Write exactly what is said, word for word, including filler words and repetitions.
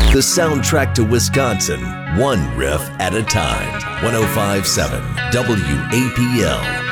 The soundtrack to Wisconsin, one riff at a time. one oh five point seven W A P L.